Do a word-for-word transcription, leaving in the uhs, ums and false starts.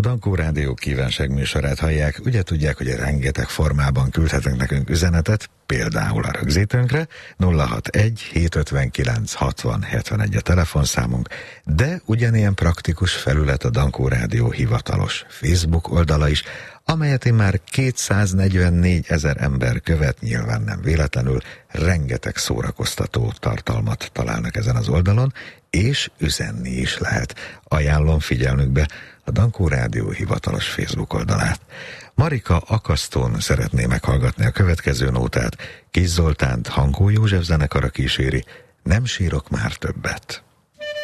Dankó Rádió kívánságműsorát hallják. Ugye tudják, hogy rengeteg formában küldhetnek nekünk üzenetet, például a rögzítőnkre, nulla hatvanegy hétszázötvenkilenc hatvan hetvenegy a telefonszámunk, de ugyanilyen praktikus felület a Dankó Rádió hivatalos Facebook oldala is, amelyet én már kétszáznegyvennégy ezer ember követ, nyilván nem véletlenül, rengeteg szórakoztató tartalmat találnak ezen az oldalon, és üzenni is lehet. Ajánlom figyelmükbe a Dankó Rádió hivatalos Facebook oldalát. Marika akasztón szeretné meghallgatni a következő nótát. Kis Zoltánt Hankó József zenekara kíséri, Nem sírok már többet.